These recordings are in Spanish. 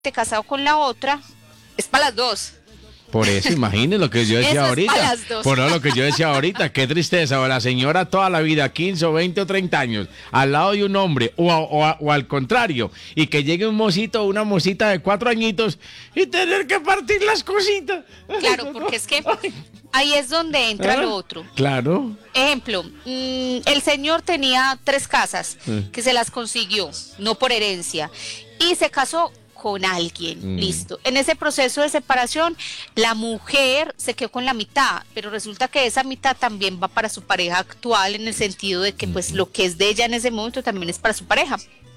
casado con la otra, es para las dos. Por eso, imagínese lo que yo decía Eso es ahorita. para las dos. Por lo que yo decía ahorita, qué tristeza. O la señora toda la vida, 15 o 20 o 30 años, al lado de un hombre, o al contrario, y que llegue un mocito o una mocita de 4 añitos y tener que partir las cositas. Claro, porque es que ahí es donde entra lo otro. Claro. Ejemplo, el señor tenía 3 casas que se las consiguió, no por herencia, y se casó con alguien, listo. En ese proceso de separación, la mujer se quedó con la mitad, pero resulta que esa mitad también va para su pareja actual, en el sentido de que pues lo que es de ella en ese momento también es para su pareja.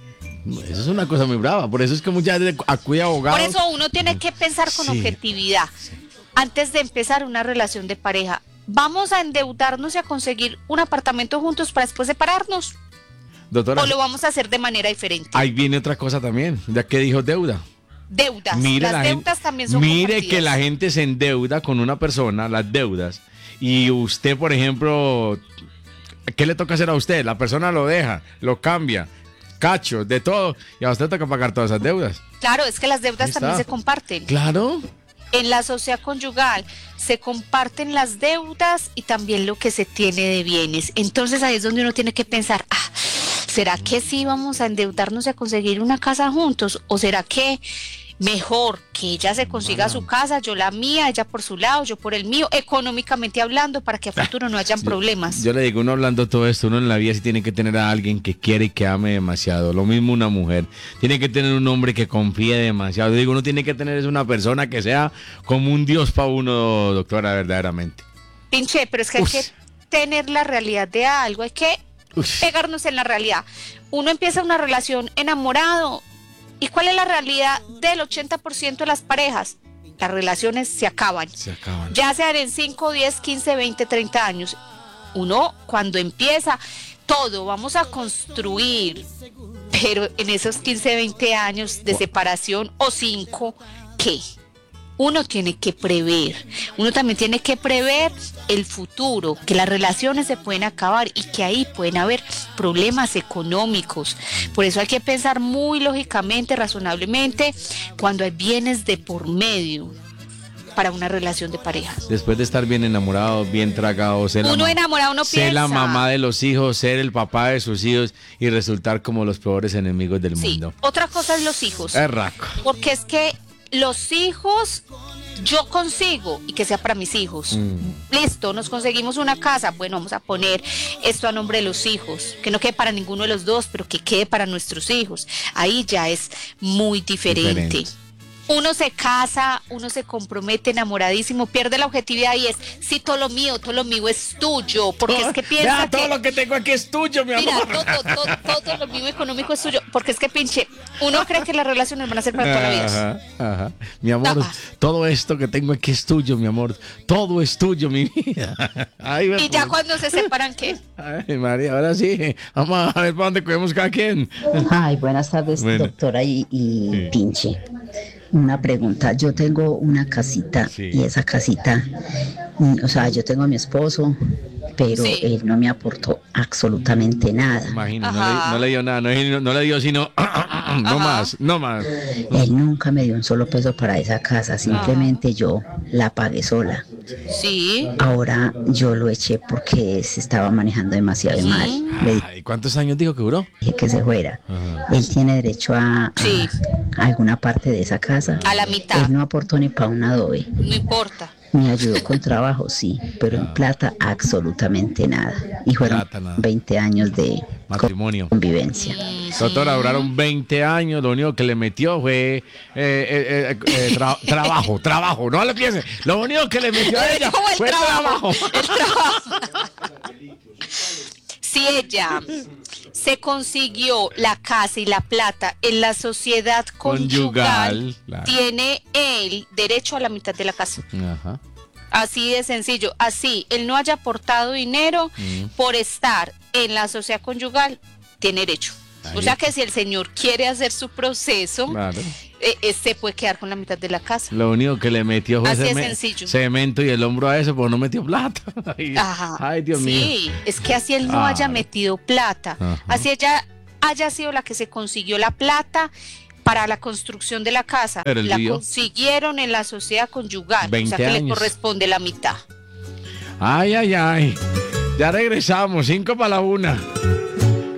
Eso es una cosa muy brava, por eso es que muchas veces acude a abogados. Por eso uno tiene que pensar con objetividad antes de empezar una relación de pareja. ¿Vamos a endeudarnos y a conseguir un apartamento juntos para después separarnos? Doctora, ¿O lo vamos a hacer de manera diferente? ahí viene otra cosa también, ya que dijo deuda. Deudas. Mire, las deudas también son mire compartidas. que la gente se endeuda con una persona, las deudas, y usted, por ejemplo, ¿qué le toca hacer a usted? La persona lo deja, lo cambia, cacho, de todo, y a usted toca pagar todas esas deudas. Claro, es que las deudas también se comparten. Claro. En la sociedad conyugal se comparten las deudas y también lo que se tiene de bienes. Entonces ahí es donde uno tiene que pensar, ¿será que sí vamos a endeudarnos y a conseguir una casa juntos? ¿O será que mejor que ella se consiga su casa, yo la mía, ella por su lado, yo por el mío, económicamente hablando, para que a futuro no hayan problemas? Yo le digo, uno hablando todo esto, uno en la vida sí tiene que tener a alguien que quiere y que ame demasiado. Lo mismo una mujer. Tiene que tener un hombre que confíe demasiado. Yo digo, uno tiene que tener es una persona que sea como un dios para uno, doctora, verdaderamente. Pinche, pero es que hay que tener la realidad de algo, hay que pegarnos en la realidad. Uno empieza una relación enamorado. ¿Y cuál es la realidad del 80% de las parejas? Las relaciones se acaban. Ya sean en 5, 10, 15, 20, 30 años. Uno, cuando empieza, todo vamos a construir. Pero en esos 15, 20 años de separación o 5, ¿qué? Uno tiene que prever, uno también tiene que prever el futuro, que las relaciones se pueden acabar y que ahí pueden haber problemas económicos. Por eso hay que pensar muy lógicamente, razonablemente, cuando hay bienes de por medio para una relación de pareja. Después de estar bien enamorado, bien tragado, ser la mamá de los hijos, ser el papá de sus hijos y resultar como los peores enemigos del mundo. Otra cosa es los hijos. Es raco. Porque es que los hijos, yo consigo, y que sea para mis hijos. Listo, nos conseguimos una casa, bueno, vamos a poner esto a nombre de los hijos, que no quede para ninguno de los dos, pero que quede para nuestros hijos. Ahí ya es muy diferente. Uno se casa, uno se compromete enamoradísimo, pierde la objetividad y es, sí, todo lo mío es tuyo, porque es que piensa todo lo que tengo aquí es tuyo, mi amor. Mira, todo lo mío económico es tuyo, porque es que pinche, uno cree que las relaciones van a ser para toda la vida. Ajá. Mi amor, todo esto que tengo aquí es tuyo, mi amor, todo es tuyo, mi vida. Y ya cuando se separan, ¿qué? Ay, María, ahora sí, vamos a ver para dónde cogemos cada quien. Ay, buenas tardes, doctora y pinche. Una pregunta, yo tengo una casita y esa casita, o sea, yo tengo a mi esposo, pero él no me aportó absolutamente nada. Imagino, no le dio nada, no le dio sino no más. Él nunca me dio un solo peso para esa casa, simplemente yo la pagué sola. Sí. Ahora yo lo eché porque se estaba manejando demasiado mal. ¿Y cuántos años dijo que duró? Dije que se fuera. Él tiene derecho a alguna parte de esa casa. A la mitad. Él no aportó ni para un adobe. No importa. Me ayudó con trabajo, sí, pero en plata absolutamente nada. Y fueron 20 años de matrimonio, convivencia. Doctora, duraron 20 años, lo único que le metió fue trabajo, no le piense. Lo único que le metió a ella fue trabajo. Si ella se consiguió la casa y la plata en la sociedad conyugal, tiene él derecho a la mitad de la casa. Ajá. Así de sencillo. Así, él no haya aportado dinero por estar en la sociedad conyugal, tiene derecho. O sea que si el señor quiere hacer su proceso, se puede quedar con la mitad de la casa. Lo único que le metió fue cemento y el hombro a eso, pues no metió plata. Ay, Dios mío. Sí, es que así él no haya metido plata. Así ella haya sido la que se consiguió la plata, para la construcción de la casa. La lío. consiguieron en la sociedad conyugal, 20 o sea que años. le corresponde la mitad. Ay, ay, ay. Ya regresamos, 1:55.